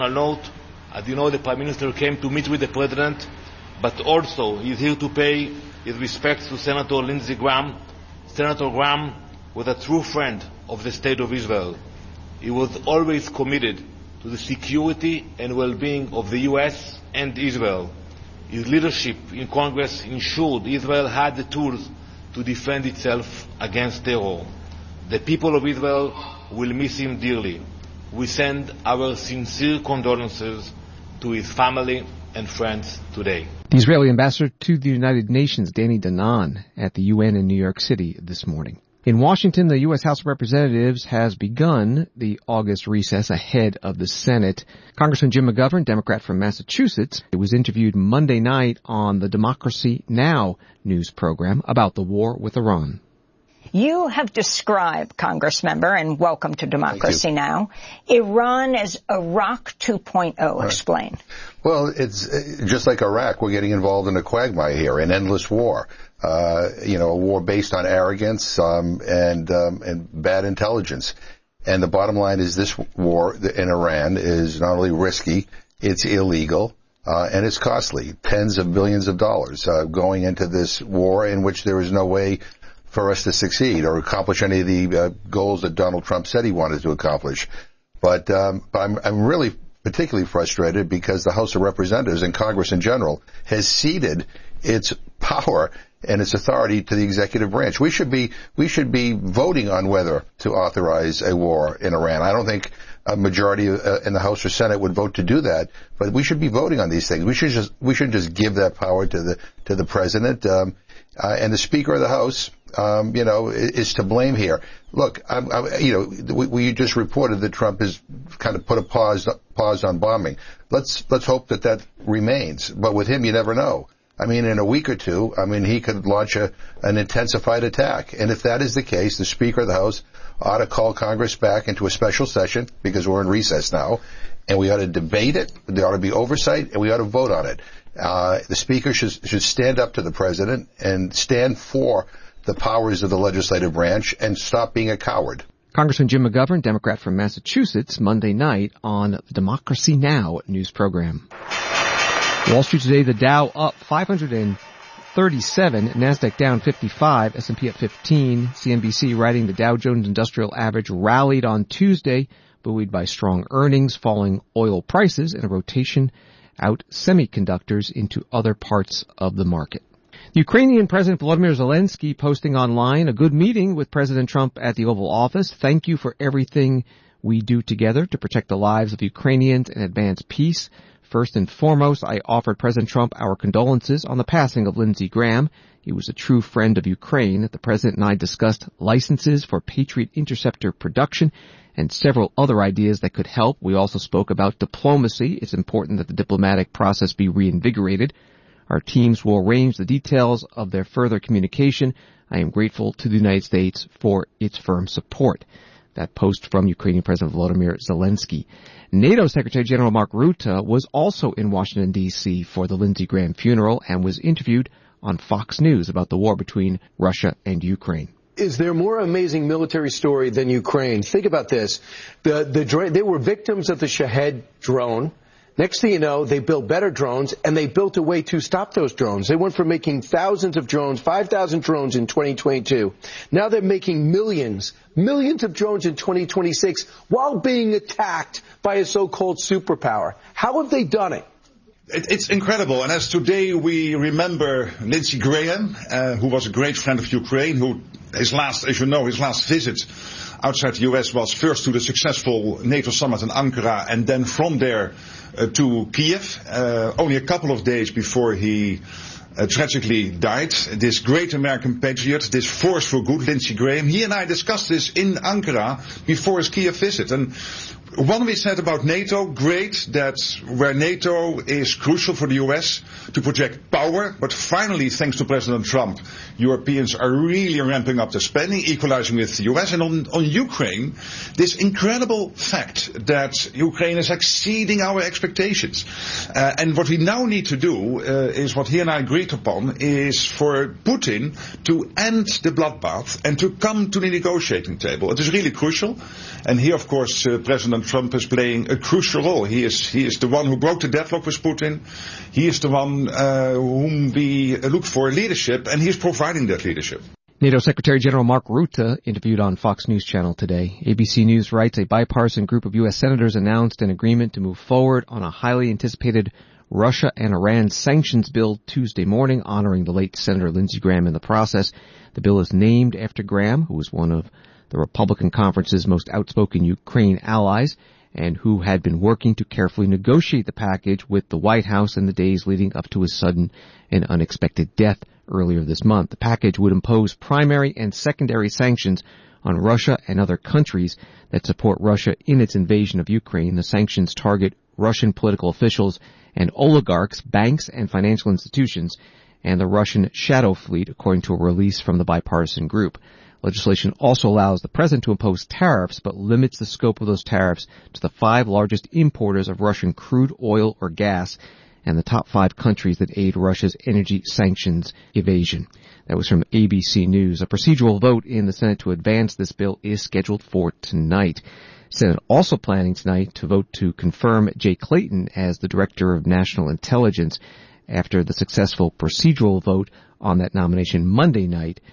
Note, as you know, the Prime Minister came to meet with the President, but also he is here to pay his respects to Senator Lindsey Graham. Senator Graham was a true friend of the State of Israel. He was always committed to the security and well-being of the U.S. and Israel. His leadership in Congress ensured Israel had the tools to defend itself against terror. The people of Israel will miss him dearly. We send our sincere condolences to his family and friends today. The Israeli ambassador to the United Nations, Danny Danon, at the UN in New York City this morning. In Washington, the U.S. House of Representatives has begun the August recess ahead of the Senate. Congressman Jim McGovern, Democrat from Massachusetts, was interviewed Monday night on the Democracy Now! News program about the war with Iran. You have described, Congressmember, and welcome to Democracy Now!, Iran as Iraq 2.0. Right. Explain. Well, it's just like Iraq. We're getting involved in a quagmire here, an endless war. A war based on arrogance and bad intelligence. And the bottom line is this war in Iran is not only risky, it's illegal, and it's costly. Tens of billions of dollars going into this war in which there is no way for us to succeed or accomplish any of the goals that Donald Trump said he wanted to accomplish. But I'm really particularly frustrated because the House of Representatives and Congress in general has ceded its power and its authority to the executive branch. We should be voting on whether to authorize a war in Iran. I don't think a majority in the House or Senate would vote to do that, but we should be voting on these things. We shouldn't just give that power to the president. And the Speaker of the House, is to blame here. Look, we just reported that Trump has kind of put a pause on bombing. Let's hope that remains. But with him, you never know. I mean, in a week or two, he could launch an intensified attack. And if that is the case, the Speaker of the House ought to call Congress back into a special session because we're in recess now, and we ought to debate it. There ought to be oversight, and we ought to vote on it. The Speaker should stand up to the President and stand for the powers of the legislative branch and stop being a coward. Congressman Jim McGovern, Democrat from Massachusetts, Monday night on the Democracy Now! News program. Wall Street today, the Dow up 537, NASDAQ down 55, S&P at 15. CNBC writing the Dow Jones Industrial Average rallied on Tuesday, buoyed by strong earnings, falling oil prices, and a rotation out semiconductors into other parts of the market. Ukrainian President Volodymyr Zelensky posting online a good meeting with President Trump at the Oval Office. Thank you for everything we do together to protect the lives of Ukrainians and advance peace. First and foremost, I offered President Trump our condolences on the passing of Lindsey Graham. He was a true friend of Ukraine. The President and I discussed licenses for Patriot interceptor production and several other ideas that could help. We also spoke about diplomacy. It's important that the diplomatic process be reinvigorated. Our teams will arrange the details of their further communication. I am grateful to the United States for its firm support. That post from Ukrainian President Volodymyr Zelensky. NATO Secretary General Mark Rutte was also in Washington, D.C. for the Lindsey Graham funeral and was interviewed on Fox News about the war between Russia and Ukraine. Is there more amazing military story than Ukraine? Think about this. They were victims of the Shahed drone. Next thing you know, they built better drones, and they built a way to stop those drones. They went from making thousands of drones, 5,000 drones in 2022. Now they're making millions of drones in 2026 while being attacked by a so-called superpower. How have they done it? It's incredible. And as today we remember Lindsey Graham, who was a great friend of Ukraine, who his last visit outside the U.S. was first to the successful NATO summit in Ankara and then from there to Kiev, only a couple of days before he tragically died. This great American patriot, this force for good, Lindsey Graham, he and I discussed this in Ankara before his Kiev visit. And one we said about NATO, great that where NATO is crucial for the U.S. to project power, but finally, thanks to President Trump, Europeans are really ramping up their spending, equalizing with the U.S. And on Ukraine, this incredible fact that Ukraine is exceeding our expectations. And what we now need to do is what he and I agreed upon, is for Putin to end the bloodbath and to come to the negotiating table. It is really crucial. And here, of course, President President Trump is playing a crucial role. He is the one who broke the deadlock with Putin. He is the one whom we look for leadership, and he is providing that leadership. NATO Secretary General Mark Rutte interviewed on Fox News Channel today. ABC News writes a bipartisan group of U.S. senators announced an agreement to move forward on a highly anticipated Russia and Iran sanctions bill Tuesday morning, honoring the late Senator Lindsey Graham in the process. The bill is named after Graham, who was one of the Republican conference's most outspoken Ukraine allies, and who had been working to carefully negotiate the package with the White House in the days leading up to his sudden and unexpected death earlier this month. The package would impose primary and secondary sanctions on Russia and other countries that support Russia in its invasion of Ukraine. The sanctions target Russian political officials and oligarchs, banks and financial institutions, and the Russian shadow fleet, according to a release from the bipartisan group. Legislation also allows the president to impose tariffs, but limits the scope of those tariffs to the 5 largest importers of Russian crude oil or gas and the top 5 countries that aid Russia's energy sanctions evasion. That was from ABC News. A procedural vote in the Senate to advance this bill is scheduled for tonight. Senate also planning tonight to vote to confirm Jay Clayton as the Director of National Intelligence after the successful procedural vote on that nomination Monday night,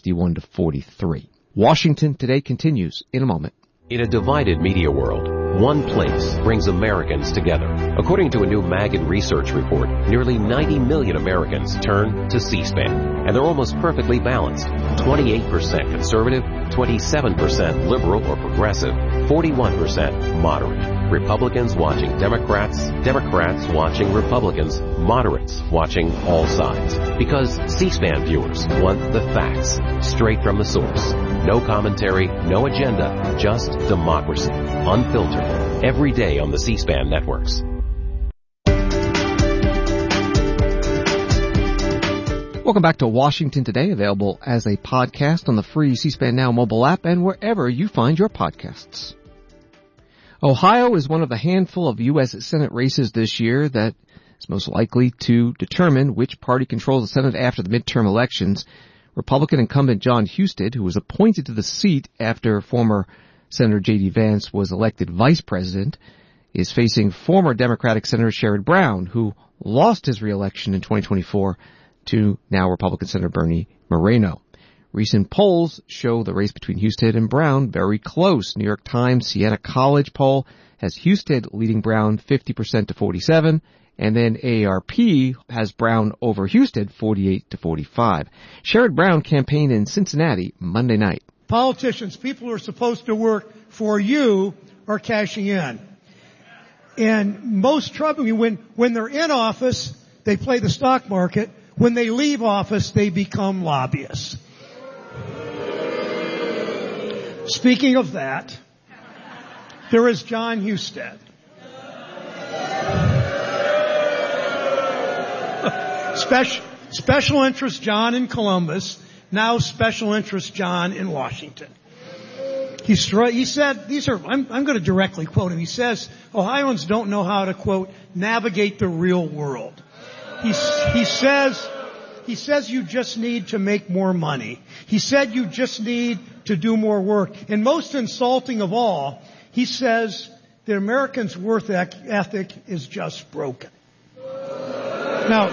51-43. Washington Today continues in a moment. In a divided media world, one place brings Americans together. According to a new Maggid research report, nearly 90 million Americans turn to C-SPAN, and they're almost perfectly balanced. 28% conservative, 27% liberal or progressive, 41% moderate. Republicans watching Democrats, Democrats watching Republicans, moderates watching all sides. Because C-SPAN viewers want the facts, straight from the source. No commentary, no agenda, just democracy. Unfiltered. Every day on the C-SPAN networks. Welcome back to Washington Today, available as a podcast on the free C-SPAN Now mobile app and wherever you find your podcasts. Ohio is one of a handful of U.S. Senate races this year that is most likely to determine which party controls the Senate after the midterm elections. Republican incumbent Jon Husted, who was appointed to the seat after former Senator J.D. Vance was elected vice president, is facing former Democratic Senator Sherrod Brown, who lost his re-election in 2024 to now Republican Senator Bernie Moreno. Recent polls show the race between Husted and Brown very close. New York Times Siena College poll has Husted leading Brown 50% to 47%, and then AARP has Brown over Husted 48-45. Sherrod Brown campaigned in Cincinnati Monday night. Politicians, people who are supposed to work for you, are cashing in. And most trouble, when they're in office, they play the stock market. When they leave office, they become lobbyists. Speaking of that, there is Jon Husted. Special interest John in Columbus, now special interest John in Washington. He said, I'm going to directly quote him. He says, Ohioans don't know how to, quote, navigate the real world. He says you just need to make more money. He said you just need to do more work. And most insulting of all, he says the American's work ethic is just broken. Now,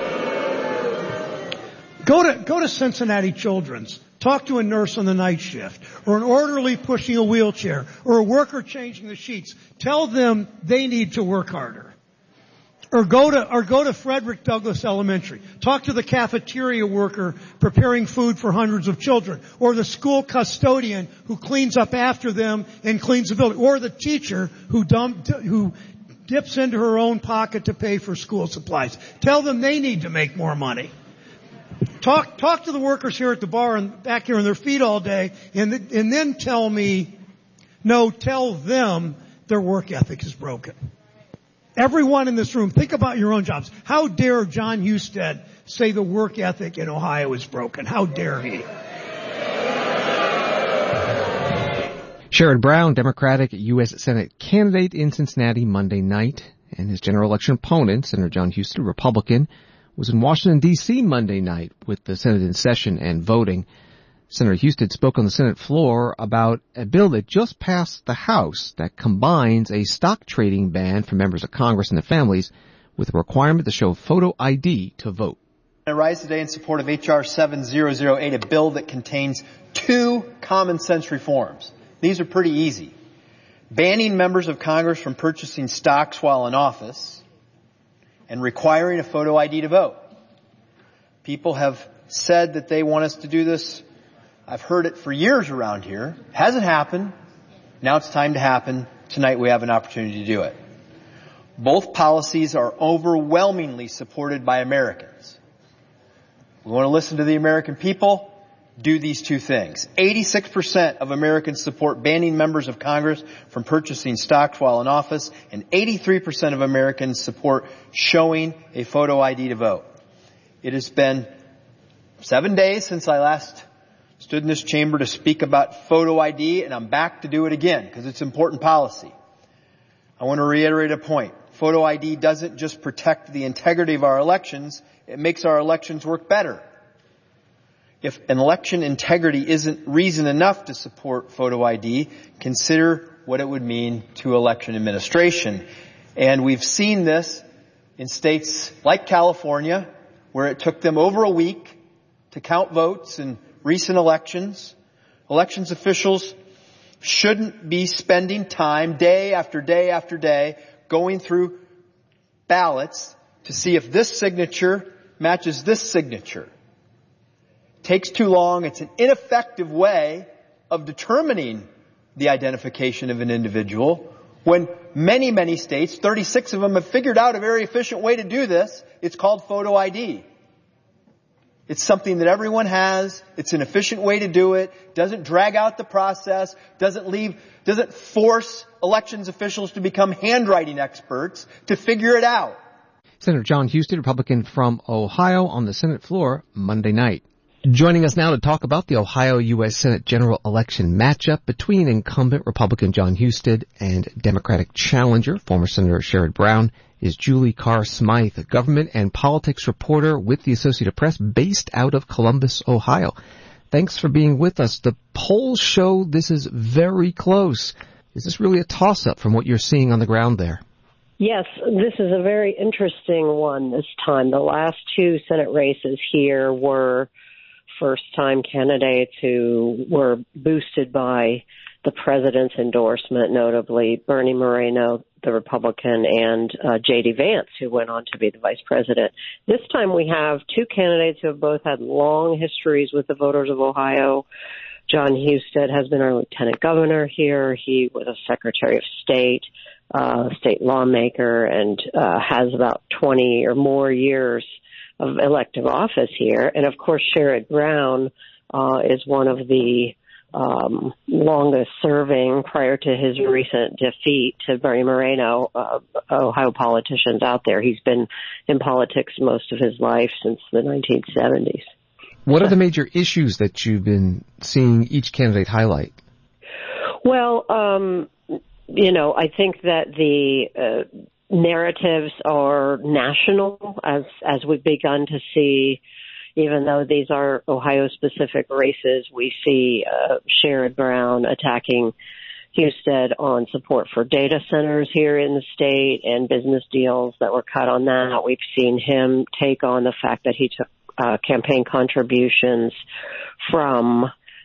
go to Cincinnati Children's. Talk to a nurse on the night shift, or an orderly pushing a wheelchair, or a worker changing the sheets. Tell them they need to work harder. Or go to Frederick Douglass Elementary. Talk to the cafeteria worker preparing food for hundreds of children. Or the school custodian who cleans up after them and cleans the building. Or the teacher who dips into her own pocket to pay for school supplies. Tell them they need to make more money. Talk to the workers here at the bar and back here on their feet all day, and then tell them their work ethic is broken. Everyone in this room, think about your own jobs. How dare Jon Husted say the work ethic in Ohio is broken? How dare he? Sherrod Brown, Democratic U.S. Senate candidate in Cincinnati Monday night, and his general election opponent, Senator Jon Husted, Republican, was in Washington, D.C. Monday night with the Senate in session and voting. Senator Husted spoke on the Senate floor about a bill that just passed the House that combines a stock trading ban for members of Congress and their families with a requirement to show photo ID to vote. I rise today in support of H.R. 7008, a bill that contains two common sense reforms. These are pretty easy. Banning members of Congress from purchasing stocks while in office and requiring a photo ID to vote. People have said that they want us to do this. I've heard it for years around here. Hasn't happened. Now it's time to happen. Tonight we have an opportunity to do it. Both policies are overwhelmingly supported by Americans. We want to listen to the American people. Do these two things. 86% of Americans support banning members of Congress from purchasing stocks while in office, and 83% of Americans support showing a photo ID to vote. It has been 7 days since I last stood in this chamber to speak about photo ID, and I'm back to do it again because it's important policy. I want to reiterate a point. Photo ID doesn't just protect the integrity of our elections, it makes our elections work better. If an election integrity isn't reason enough to support photo ID, consider what it would mean to election administration. And we've seen this in states like California, where it took them over a week to count votes in recent elections. Elections officials shouldn't be spending time day after day after day going through ballots to see if this signature matches this signature. It takes too long. It's an ineffective way of determining the identification of an individual when many, many states, 36 of them, have figured out a very efficient way to do this. It's called photo ID. It's something that everyone has. It's an efficient way to do it. Doesn't drag out the process. Doesn't force elections officials to become handwriting experts to figure it out. Senator John Husted, Republican from Ohio, on the Senate floor Monday night. Joining us now to talk about the Ohio U.S. Senate general election matchup between incumbent Republican John Husted and Democratic challenger, former Senator Sherrod Brown, is Julie Carr Smythe, a government and politics reporter with the Associated Press based out of Columbus, Ohio. Thanks for being with us. The polls show this is very close. Is this really a toss-up from what you're seeing on the ground there? Yes, this is a very interesting one this time. The last two Senate races here were first-time candidates who were boosted by the president's endorsement, notably Bernie Moreno, the Republican, and J.D. Vance, who went on to be the vice president. This time we have two candidates who have both had long histories with the voters of Ohio. John Husted has been our lieutenant governor here. He was a secretary of state, state lawmaker, and has about 20 or more years of elective office here. And, of course, Sherrod Brown is one of the longest serving, prior to his recent defeat to Bernie Moreno, Ohio politicians out there. He's been in politics most of his life since the 1970s. What are the major issues that you've been seeing each candidate highlight? Well, I think that the narratives are national, as we've begun to see. Even though these are Ohio-specific races, we see Sherrod Brown attacking Husted on support for data centers here in the state and business deals that were cut on that. We've seen him take on the fact that he took campaign contributions from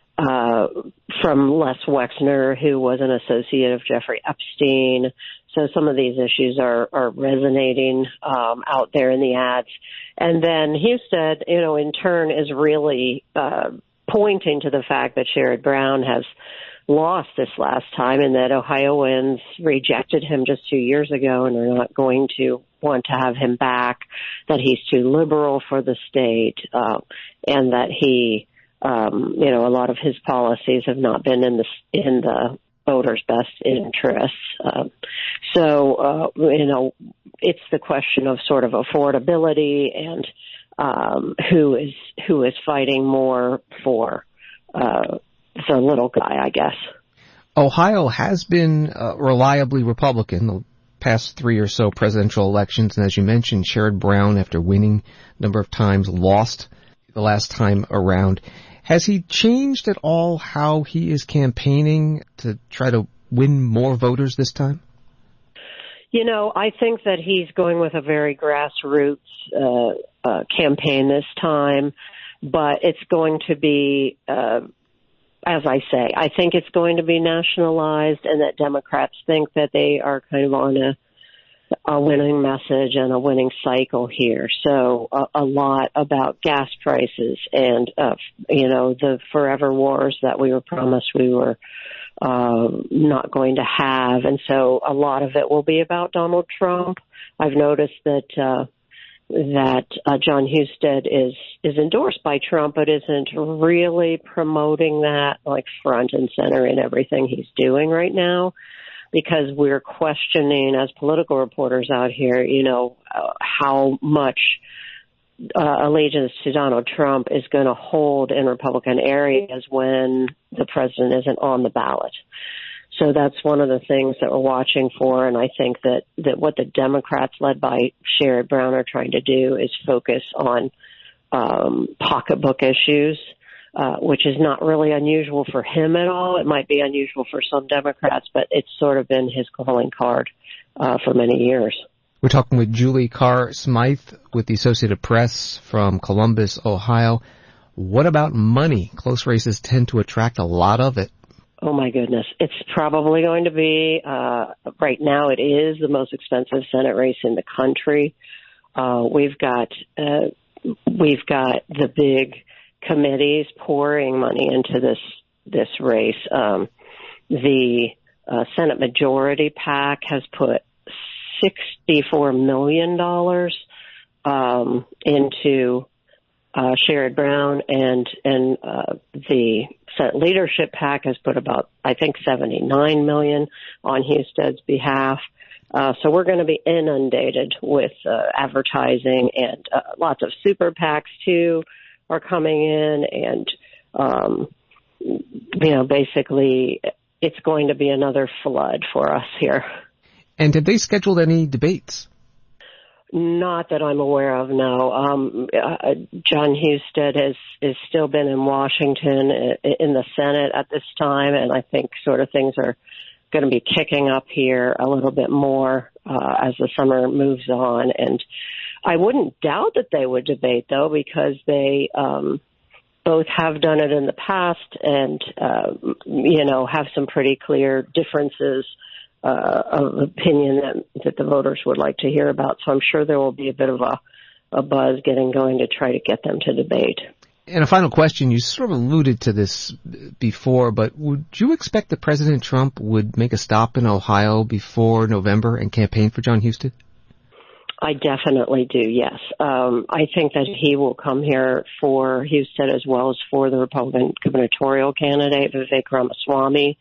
Les Wexner, who was an associate of Jeffrey Epstein. So some of these issues are resonating out there in the ads. And then Husted, in turn is really pointing to the fact that Sherrod Brown has lost this last time and that Ohioans rejected him just 2 years ago and are not going to want to have him back, that he's too liberal for the state, and that he, a lot of his policies have not been in the voters' best interests. It's the question of sort of affordability and who is fighting more for the little guy, I guess. Ohio has been reliably Republican the past 3 or so presidential elections, and as you mentioned, Sherrod Brown, after winning a number of times, lost the last time around. Has he changed at all how he is campaigning to try to win more voters this time? You know, I think that he's going with a very grassroots campaign this time, but it's going to be, as I say, I think it's going to be nationalized, and that Democrats think that they are kind of on a winning message and a winning cycle here. So a lot about gas prices and, the forever wars that we were promised we were not going to have. And so a lot of it will be about Donald Trump. I've noticed that John Husted is endorsed by Trump, but isn't really promoting that like front and center in everything he's doing right now, because we're questioning as political reporters out here, how much allegiance to Donald Trump is going to hold in Republican areas when the president isn't on the ballot. So that's one of the things that we're watching for, and I think that what the Democrats led by Sherrod Brown are trying to do is focus on pocketbook issues, which is not really unusual for him at all. It might be unusual for some Democrats, but it's sort of been his calling card for many years. We're talking with Julie Carr Smythe with the Associated Press from Columbus, Ohio. What about money? Close races tend to attract a lot of it. Oh, my goodness. It's probably going to be, right now it is the most expensive Senate race in the country. We've got the big committees pouring money into this race. The Senate Majority PAC has put $64 million into Sherrod Brown, and the Senate Leadership PAC has put about, I think, $79 million on Husted's behalf. So we're going to be inundated with advertising, and lots of super PACs too are coming in, and basically it's going to be another flood for us here. And have they scheduled any debates? Not that I'm aware of, no. John Husted has still been in Washington in the Senate at this time, and I think sort of things are going to be kicking up here a little bit more as the summer moves on. And I wouldn't doubt that they would debate, though, because they both have done it in the past and, have some pretty clear differences of opinion that the voters would like to hear about. So I'm sure there will be a bit of a buzz getting going to try to get them to debate. And a final question, you sort of alluded to this before, but would you expect that President Trump would make a stop in Ohio before November and campaign for John Husted? I definitely do, yes. I think that he will come here for Husted as well as for the Republican gubernatorial candidate, Vivek Ramaswamy.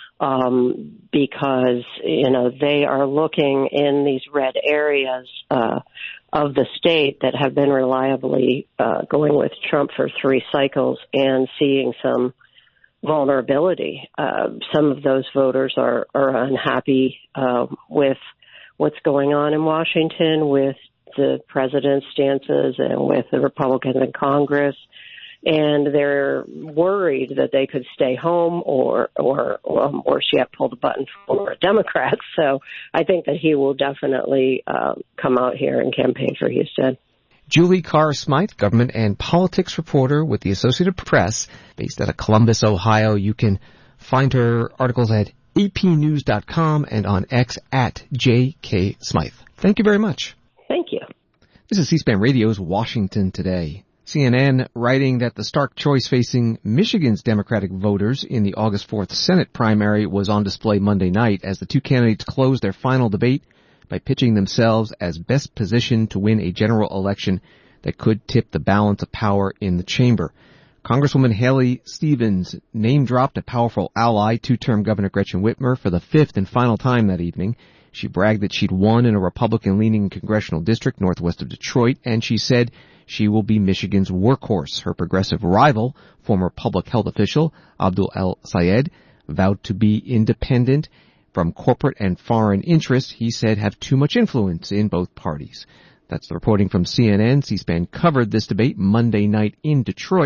Because, they are looking in these red areas of the state that have been reliably going with Trump for 3 cycles and seeing some vulnerability. Some of those voters are unhappy with what's going on in Washington, with the president's stances and with the Republicans in Congress. And they're worried that they could stay home or she had pulled the button for a Democrat. So I think that he will definitely come out here and campaign for Husted. Julie Carr Smythe, government and politics reporter with the Associated Press, based out of Columbus, Ohio. You can find her articles at apnews.com and on X at JK Smythe. Thank you very much. Thank you. This is C-SPAN Radio's Washington Today. CNN writing that the stark choice facing Michigan's Democratic voters in the August 4th Senate primary was on display Monday night as the two candidates closed their final debate by pitching themselves as best positioned to win a general election that could tip the balance of power in the chamber. Congresswoman Haley Stevens name-dropped a powerful ally, two-term Governor Gretchen Whitmer, for the 5th and final time that evening. She bragged that she'd won in a Republican-leaning congressional district northwest of Detroit, and she said she will be Michigan's workhorse. Her progressive rival, former public health official Abdul El-Sayed, vowed to be independent from corporate and foreign interests he said have too much influence in both parties. That's the reporting from CNN. C-SPAN covered this debate Monday night in Detroit.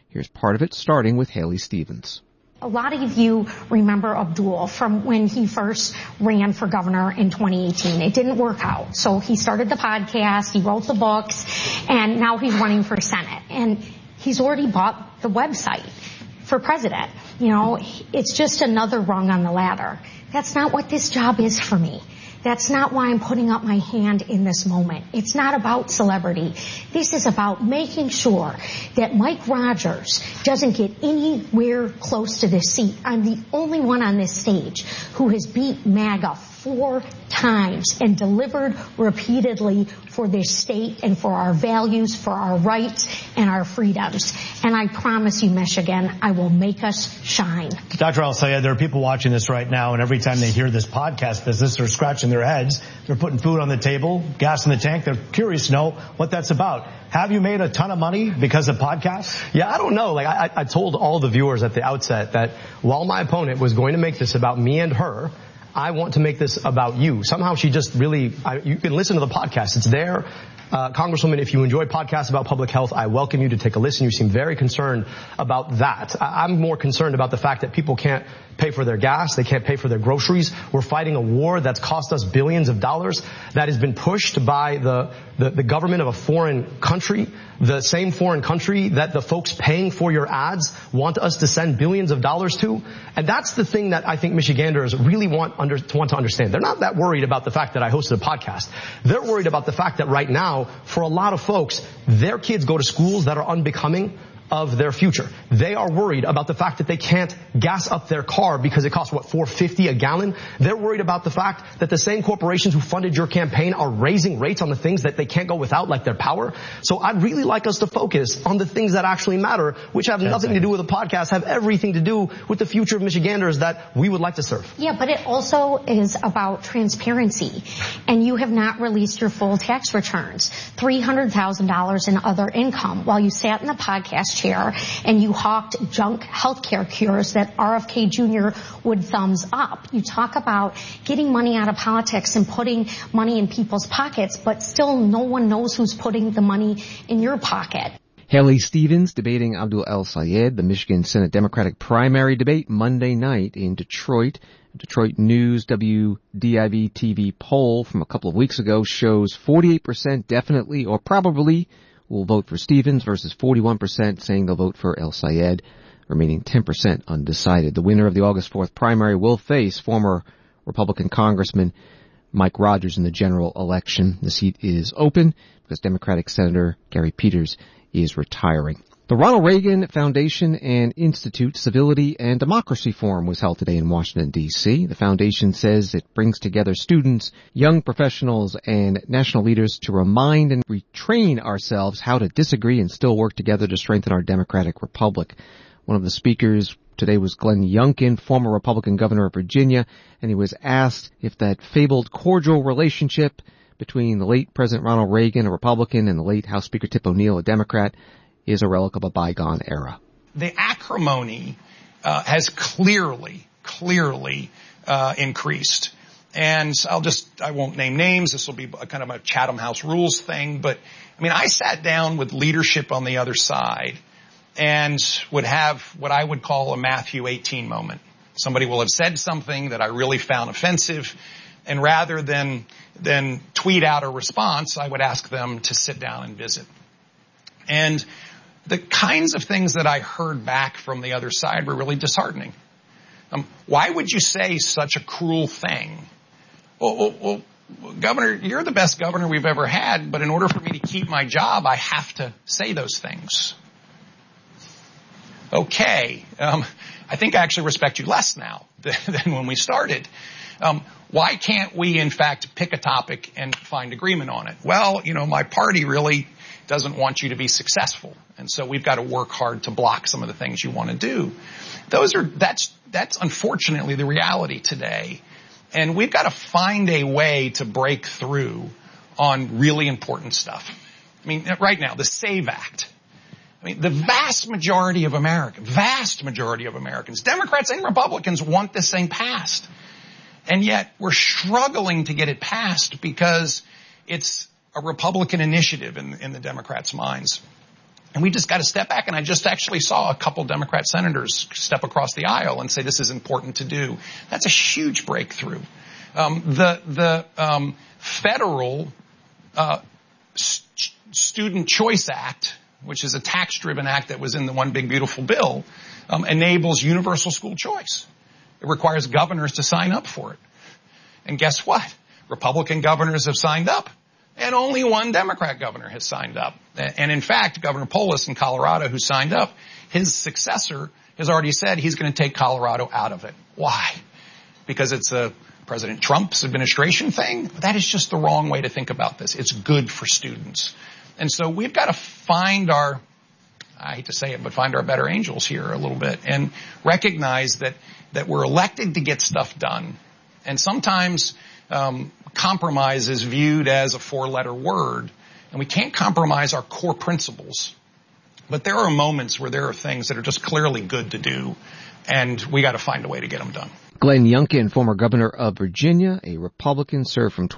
Here's part of it, starting with Haley Stevens. A lot of you remember Abdul from when he first ran for governor in 2018. It didn't work out. So he started the podcast, he wrote the books, and now he's running for Senate. And he's already bought the website for president. You know, it's just another rung on the ladder. That's not what this job is for me. That's not why I'm putting up my hand in this moment. It's not about celebrity. This is about making sure that Mike Rogers doesn't get anywhere close to this seat. I'm the only one on this stage who has beat MAGA 4 times and delivered repeatedly for this state and for our values, for our rights, and our freedoms. And I promise you, Michigan, I will make us shine. Dr. El-Sayed, there are people watching this right now, and every time they hear this podcast business, they're scratching their heads. They're putting food on the table, gas in the tank. They're curious to know what that's about. Have you made a ton of money because of podcasts? Yeah, I don't know. Like I told all the viewers at the outset that while my opponent was going to make this about me and her, I want to make this about you. Somehow she just really, you can listen to the podcast. It's there. Congresswoman, if you enjoy podcasts about public health, I welcome you to take a listen. You seem very concerned about that. I'm more concerned about the fact that people can't pay for their gas. They can't pay for their groceries. We're fighting a war that's cost us billions of dollars that has been pushed by the government of a foreign country, the same foreign country that the folks paying for your ads want us to send billions of dollars to. And that's the thing that I think Michiganders really want to understand. They're not that worried about the fact that I hosted a podcast. They're worried about the fact that right now, for a lot of folks, their kids go to schools that are unbecoming of their future. They are worried about the fact that they can't gas up their car because it costs, $4.50 a gallon? They're worried about the fact that the same corporations who funded your campaign are raising rates on the things that they can't go without, like their power. So I'd really like us to focus on the things that actually matter, which have nothing to do with the podcast, have everything to do with the future of Michiganders that we would like to serve. Yeah, but it also is about transparency. And you have not released your full tax returns. $300,000 in other income while you sat in the podcast chair and you hawked junk healthcare cures that RFK Jr. would thumbs up. You talk about getting money out of politics and putting money in people's pockets, but still no one knows who's putting the money in your pocket. Haley Stevens debating Abdul El-Sayed, the Michigan Senate Democratic primary debate Monday night in Detroit. Detroit News WDIV TV poll from a couple of weeks ago shows 48% definitely or probably will vote for Stevens versus 41% saying they'll vote for El-Sayed, remaining 10% undecided. The winner of the August 4th primary will face former Republican Congressman Mike Rogers in the general election. The seat is open because Democratic Senator Gary Peters is retiring. The Ronald Reagan Foundation and Institute Civility and Democracy Forum was held today in Washington, D.C. The foundation says it brings together students, young professionals, and national leaders to remind and retrain ourselves how to disagree and still work together to strengthen our democratic republic. One of the speakers today was Glenn Youngkin, former Republican governor of Virginia, and he was asked if that fabled cordial relationship between the late President Ronald Reagan, a Republican, and the late House Speaker Tip O'Neill, a Democrat, is a relic of a bygone era. The acrimony has clearly increased. And I won't name names. This will be a kind of a Chatham House Rules thing. But, I sat down with leadership on the other side and would have what I would call a Matthew 18 moment. Somebody will have said something that I really found offensive. And rather than tweet out a response, I would ask them to sit down and visit. And the kinds of things that I heard back from the other side were really disheartening. Why would you say such a cruel thing? Well, Governor, you're the best governor we've ever had, but in order for me to keep my job, I have to say those things. Okay, I think I actually respect you less now than when we started. Why can't we, in fact, pick a topic and find agreement on it? Well, my party really doesn't want you to be successful. And so we've got to work hard to block some of the things you want to do. That's unfortunately the reality today. And we've got to find a way to break through on really important stuff. Right now, the SAVE Act. The vast majority of Americans, Democrats and Republicans want this thing passed. And yet we're struggling to get it passed because it's a Republican initiative in the Democrats' minds. And we just got to step back. And I just actually saw a couple Democrat senators step across the aisle and say this is important to do. That's a huge breakthrough. The federal Student Choice Act, which is a tax-driven act that was in the One Big Beautiful Bill, enables universal school choice. It requires governors to sign up for it. And guess what? Republican governors have signed up, and only one Democrat governor has signed up. And in fact, Governor Polis in Colorado, who signed up, his successor has already said he's going to take Colorado out of it. Why? Because it's a President Trump's administration thing? That is just the wrong way to think about this. It's good for students. And so we've got to find our, I hate to say it, but find our better angels here a little bit and recognize that we're elected to get stuff done. And sometimes compromise is viewed as a four-letter word, and we can't compromise our core principles. But there are moments where there are things that are just clearly good to do, and we got to find a way to get them done. Glenn Youngkin, former governor of Virginia, a Republican, served from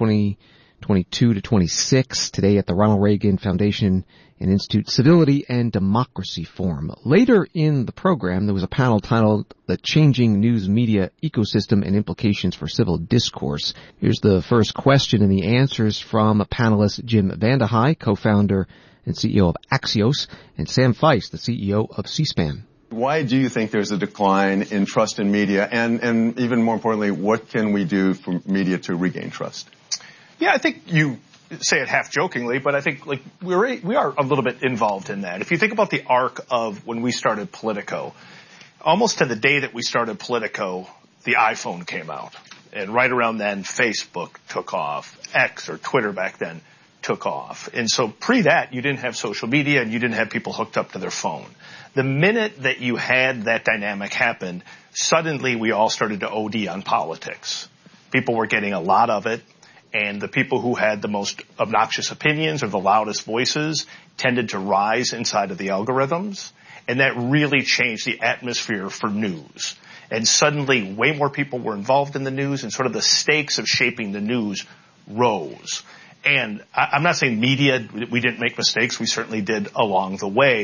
2022 to 26, today at the Ronald Reagan Foundation and Institute Civility and Democracy Forum. Later in the program, there was a panel titled The Changing News Media Ecosystem and Implications for Civil Discourse. Here's the first question and the answers from panelist Jim Vandehei, co-founder and CEO of Axios, and Sam Feist, the CEO of C-SPAN. Why do you think there's a decline in trust in media? And even more importantly, what can we do for media to regain trust? Yeah, I think you say it half jokingly, but I think we are a little bit involved in that. If you think about the arc of when we started Politico, almost to the day that we started Politico, the iPhone came out. And right around then, Facebook took off. X, or Twitter back then, took off. And so pre that, you didn't have social media and you didn't have people hooked up to their phone. The minute that you had that dynamic happen, suddenly we all started to OD on politics. People were getting a lot of it, and the people who had the most obnoxious opinions or the loudest voices tended to rise inside of the algorithms, and that really changed the atmosphere for news. And suddenly way more people were involved in the news, and sort of the stakes of shaping the news rose. And I'm not saying media, we didn't make mistakes. We certainly did along the way.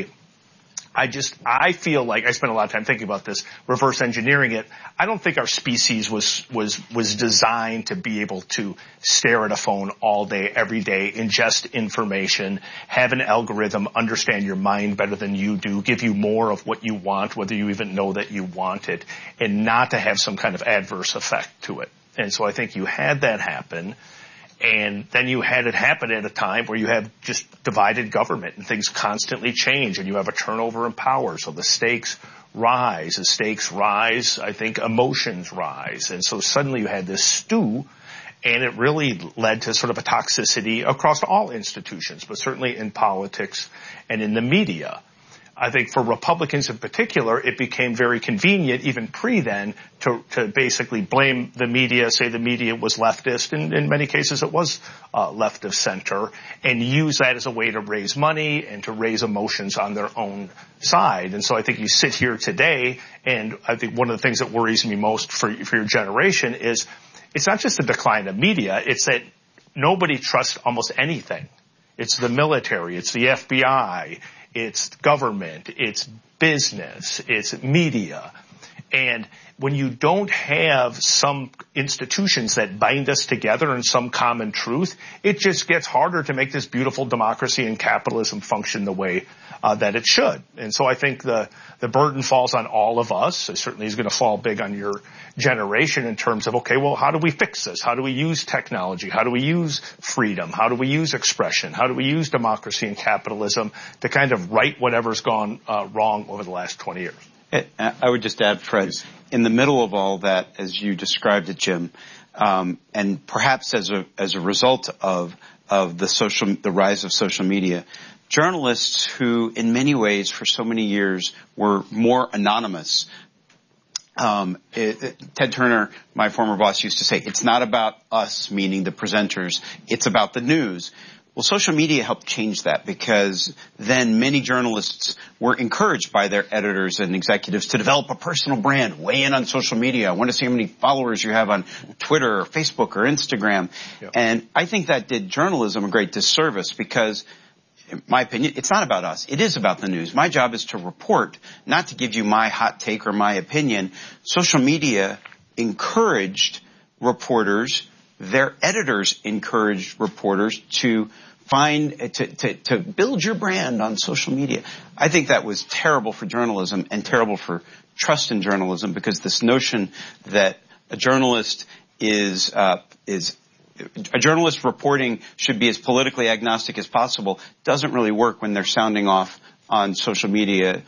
I feel like I spent a lot of time thinking about this, reverse engineering it. I don't think our species was designed to be able to stare at a phone all day, every day, ingest information, have an algorithm understand your mind better than you do, give you more of what you want, whether you even know that you want it, and not to have some kind of adverse effect to it. And so I think you had that happen. And then you had it happen at a time where you have just divided government and things constantly change and you have a turnover in power. So the stakes rise. As stakes rise, I think emotions rise. And so suddenly you had this stew, and it really led to sort of a toxicity across all institutions, but certainly in politics and in the media. I think for Republicans in particular, it became very convenient, even pre-then, to basically blame the media, say the media was leftist, and in many cases it was left of center, and use that as a way to raise money and to raise emotions on their own side. And so I think you sit here today, and I think one of the things that worries me most for your generation is it's not just the decline of media, it's that nobody trusts almost anything. It's the military, it's the FBI, it's government, it's business, it's media. And when you don't have some institutions that bind us together in some common truth, it just gets harder to make this beautiful democracy and capitalism function the way that it should. And so I think the burden falls on all of us. It certainly is going to fall big on your generation in terms of, okay, well, how do we fix this? How do we use technology? How do we use freedom? How do we use expression? How do we use democracy and capitalism to kind of right whatever's gone wrong over the last 20 years? I would just add, Fred, in the middle of all that, as you described it, Jim, and perhaps as a result of the rise of social media, journalists who, in many ways, for so many years, were more anonymous. Ted Turner, my former boss, used to say, "It's not about us," meaning the presenters. It's about the news. Well, social media helped change that, because then many journalists were encouraged by their editors and executives to develop a personal brand, weigh in on social media. I want to see how many followers you have on Twitter or Facebook or Instagram. Yep. And I think that did journalism a great disservice, because in my opinion, it's not about us. It is about the news. My job is to report, not to give you my hot take or my opinion. Social media encouraged reporters, their editors encouraged reporters to to build your brand on social media. I think that was terrible for journalism and terrible for trust in journalism, because this notion that a journalist reporting should be as politically agnostic as possible doesn't really work when they're sounding off on social media,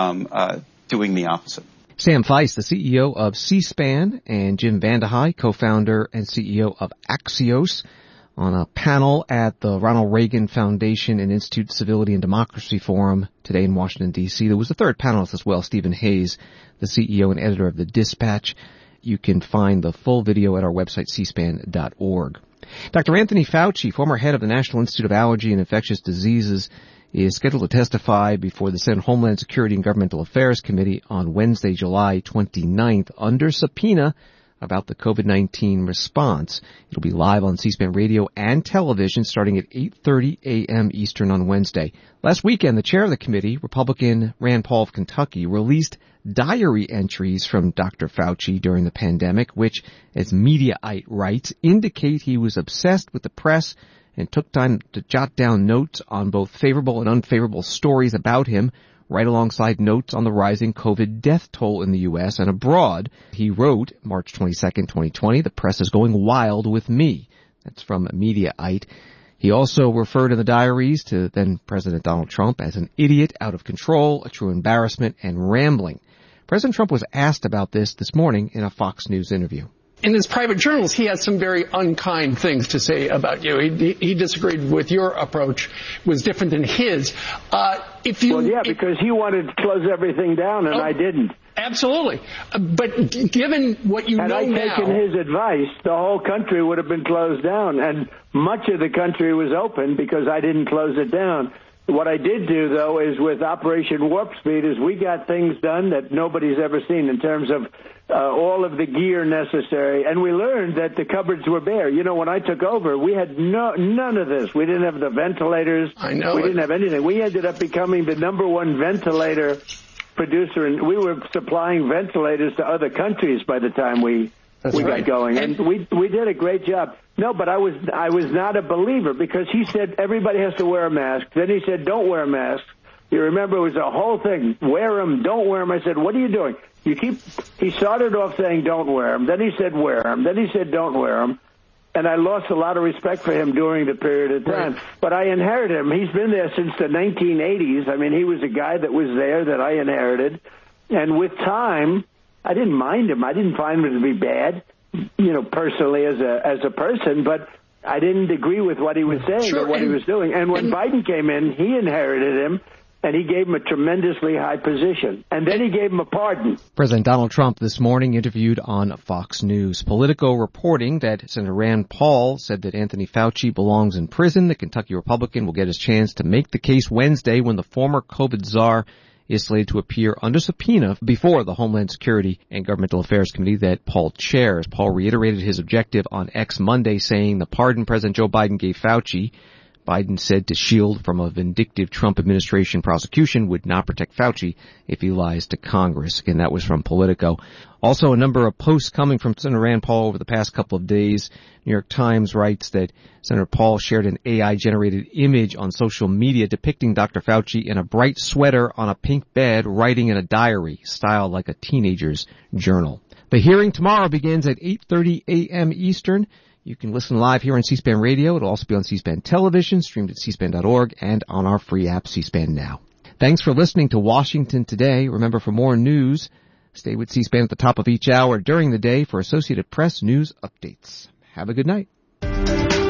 doing the opposite. Sam Feist, the CEO of C-SPAN, and Jim Vandehei, co-founder and CEO of Axios, on a panel at the Ronald Reagan Foundation and Institute of Civility and Democracy Forum today in Washington, D.C. There was a third panelist as well, Stephen Hayes, the CEO and editor of The Dispatch. You can find the full video at our website, cspan.org. Dr. Anthony Fauci, former head of the National Institute of Allergy and Infectious Diseases, is scheduled to testify before the Senate Homeland Security and Governmental Affairs Committee on Wednesday, July 29th, under subpoena about the COVID-19 response. It'll be live on C-SPAN radio and television starting at 8:30 a.m. Eastern on Wednesday. Last weekend, the chair of the committee, Republican Rand Paul of Kentucky, released diary entries from Dr. Fauci during the pandemic, which, as Mediaite writes, indicate he was obsessed with the press and took time to jot down notes on both favorable and unfavorable stories about him, right alongside notes on the rising COVID death toll in the U.S. and abroad. He wrote, March 22nd, 2020, "The press is going wild with me." That's from Mediaite. He also referred in the diaries to then President Donald Trump as an idiot, out of control, a true embarrassment, and rambling. President Trump was asked about this morning in a Fox News interview. In his private journals, he has some very unkind things to say about you. He disagreed with your approach, was different than his. Because he wanted to close everything down, and I didn't. Absolutely. But given what you know now... Had I taken his advice, the whole country would have been closed down, and much of the country was open because I didn't close it down. What I did do, though, is with Operation Warp Speed, is we got things done that nobody's ever seen in terms of all of the gear necessary. And we learned that the cupboards were bare. You know, when I took over, we had none of this. We didn't have the ventilators. I know. We didn't have anything. We ended up becoming the #1 ventilator producer, and we were supplying ventilators to other countries by the time we got going. And we did a great job. No, but I was not a believer, because he said everybody has to wear a mask. Then he said don't wear a mask. You remember, it was a whole thing. Wear them, don't wear them. I said, what are you doing? He started off saying don't wear them. Then he said wear them. Then he said don't wear them. And I lost a lot of respect for him during the period of time. Right. But I inherited him. He's been there since the 1980s. I mean, he was a guy that was there that I inherited. And with time, I didn't mind him. I didn't find him to be bad, you know, personally as a person, but I didn't agree with what he was saying or what he was doing. And when Biden came in, he inherited him, and he gave him a tremendously high position. And then he gave him a pardon. President Donald Trump this morning interviewed on Fox News. Politico reporting that Senator Rand Paul said that Anthony Fauci belongs in prison. The Kentucky Republican will get his chance to make the case Wednesday when the former COVID czar is slated to appear under subpoena before the Homeland Security and Governmental Affairs Committee that Paul chairs. Paul reiterated his objective on X Monday, saying the pardon President Joe Biden gave Fauci, Biden said, to shield from a vindictive Trump administration prosecution, would not protect Fauci if he lies to Congress. Again, that was from Politico. Also, a number of posts coming from Senator Rand Paul over the past couple of days. New York Times writes that Senator Paul shared an AI-generated image on social media depicting Dr. Fauci in a bright sweater on a pink bed, writing in a diary, styled like a teenager's journal. The hearing tomorrow begins at 8:30 a.m. Eastern. You can listen live here on C-SPAN Radio. It'll also be on C-SPAN Television, streamed at cspan.org, and on our free app, C-SPAN Now. Thanks for listening to Washington Today. Remember, for more news, stay with C-SPAN at the top of each hour during the day for Associated Press news updates. Have a good night.